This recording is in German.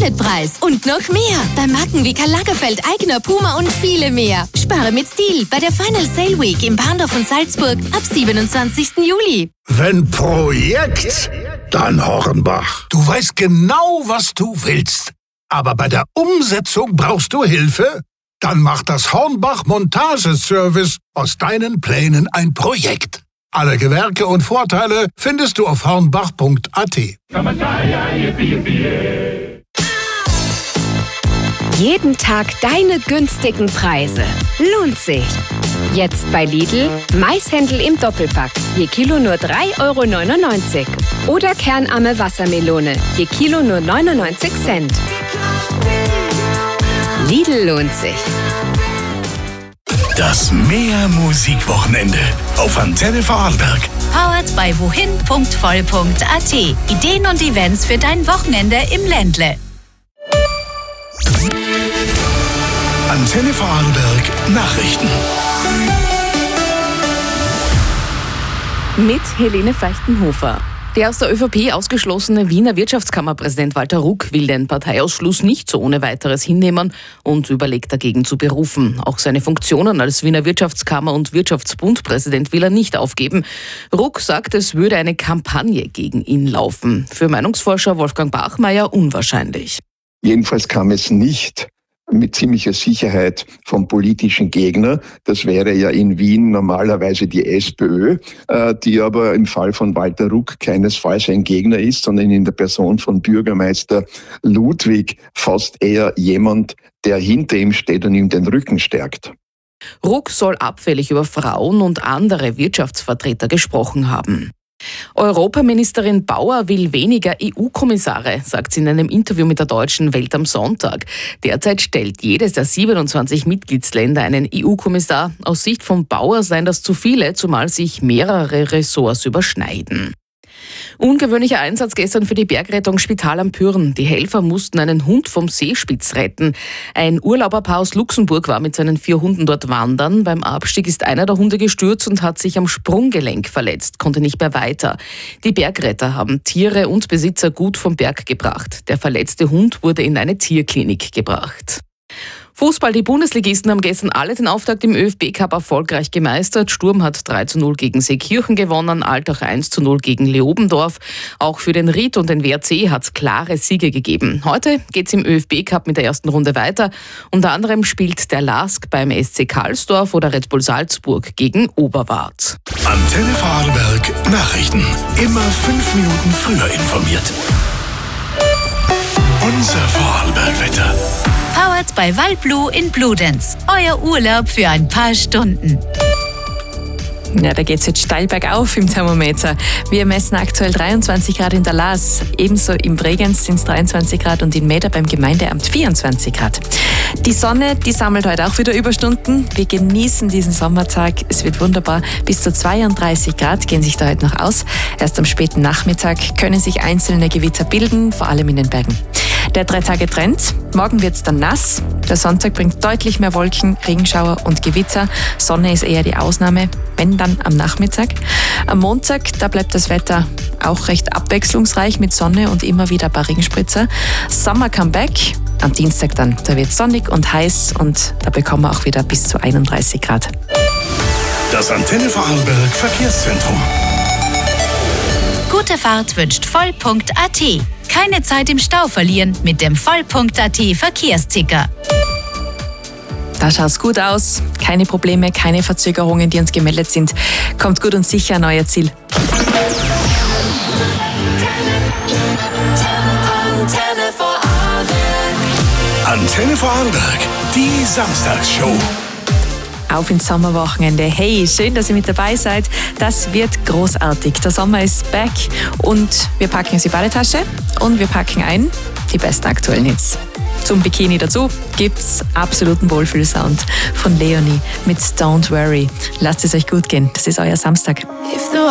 Outletpreis. Und noch mehr. Bei Marken wie Karl Lagerfeld, Aigner, Puma und viele mehr. Spare mit Stil bei der Final Sale Week in Bahndorf und Salzburg ab 27. Juli. Wenn Projekt, dann Hornbach. Du weißt genau, was du willst. Aber bei der Umsetzung brauchst du Hilfe? Dann macht das Hornbach Montageservice aus deinen Plänen ein Projekt. Alle Gewerke und Vorteile findest du auf hornbach.at. Jeden Tag deine günstigen Preise. Lohnt sich. Jetzt bei Lidl Maishändel im Doppelpack. Je Kilo nur 3,99 €. Oder kernarme Wassermelone. Je Kilo nur 99 Cent. Lidl lohnt sich. Das Mehr-Musik-Wochenende auf Antenne Vorarlberg. Powered by wohin.voll.at. Ideen und Events für dein Wochenende im Ländle. Antenne Vorarlberg Nachrichten. Mit Helene Feichtenhofer. Der aus der ÖVP ausgeschlossene Wiener Wirtschaftskammerpräsident Walter Ruck will den Parteiausschluss nicht so ohne weiteres hinnehmen und überlegt dagegen zu berufen. Auch seine Funktionen als Wiener Wirtschaftskammer- und Wirtschaftsbundpräsident will er nicht aufgeben. Ruck sagt, es würde eine Kampagne gegen ihn laufen. Für Meinungsforscher Wolfgang Bachmeier unwahrscheinlich. Jedenfalls kam es nicht mit ziemlicher Sicherheit vom politischen Gegner. Das wäre ja in Wien normalerweise die SPÖ, die aber im Fall von Walter Ruck keinesfalls ein Gegner ist, sondern in der Person von Bürgermeister Ludwig fast eher jemand, der hinter ihm steht und ihm den Rücken stärkt. Ruck soll abfällig über Frauen und andere Wirtschaftsvertreter gesprochen haben. Europaministerin Bauer will weniger EU-Kommissare, sagt sie in einem Interview mit der Deutschen Welt am Sonntag. Derzeit stellt jedes der 27 Mitgliedsländer einen EU-Kommissar. Aus Sicht von Bauer seien das zu viele, zumal sich mehrere Ressorts überschneiden. Ungewöhnlicher Einsatz gestern für die Bergrettung Spital am Pyhrn. Die Helfer mussten einen Hund vom Seespitz retten. Ein Urlauberpaar aus Luxemburg war mit seinen 4 Hunden dort wandern. Beim Abstieg ist einer der Hunde gestürzt und hat sich am Sprunggelenk verletzt, konnte nicht mehr weiter. Die Bergretter haben Tiere und Besitzer gut vom Berg gebracht. Der verletzte Hund wurde in eine Tierklinik gebracht. Fußball, die Bundesligisten haben gestern alle den Auftakt im ÖFB-Cup erfolgreich gemeistert. Sturm hat 3:0 gegen Seekirchen gewonnen, Altach 1:0 gegen Leobendorf. Auch für den Ried und den WRC hat es klare Siege gegeben. Heute geht es im ÖFB-Cup mit der ersten Runde weiter. Unter anderem spielt der LASK beim SC Karlsdorf oder Red Bull Salzburg gegen Oberwart. Antenne Vorarlberg Nachrichten. Immer 5 Minuten früher informiert. Unser Vorarlberg-Wetter. Powered by Waldblue in Bludenz. Euer Urlaub für ein paar Stunden. Ja, da geht's jetzt steil bergauf im Thermometer. Wir messen aktuell 23 Grad in der Laas. Ebenso im Bregenz sind es 23 Grad und in Meder beim Gemeindeamt 24 Grad. Die Sonne, die sammelt heute auch wieder Überstunden. Wir genießen diesen Sommertag. Es wird wunderbar. Bis zu 32 Grad gehen sich da heute noch aus. Erst am späten Nachmittag können sich einzelne Gewitter bilden, vor allem in den Bergen. Der 3-Tage-Trend. Morgen wird's dann nass. Der Sonntag bringt deutlich mehr Wolken, Regenschauer und Gewitter. Sonne ist eher die Ausnahme, wenn dann am Nachmittag. Am Montag, da bleibt das Wetter auch recht abwechslungsreich mit Sonne und immer wieder ein paar Regenspritzer. Summer Comeback. Am Dienstag dann, da wird sonnig und heiß und da bekommen wir auch wieder bis zu 31 Grad. Das Antenne Vorarlberg Verkehrszentrum. Gute Fahrt wünscht voll.at. Keine Zeit im Stau verlieren mit dem voll.at Verkehrsticker. Da schaut's gut aus. Keine Probleme, keine Verzögerungen, die uns gemeldet sind. Kommt gut und sicher an euer Ziel. Antenne Vorarlberg, die Samstagsshow. Auf ins Sommerwochenende. Hey, schön, dass ihr mit dabei seid. Das wird großartig. Der Sommer ist back und wir packen uns die Badetasche und wir packen ein die besten aktuellen Hits. Zum Bikini dazu gibt's absoluten Wohlfühlsound von Leonie mit Don't Worry. Lasst es euch gut gehen. Das ist euer Samstag. If the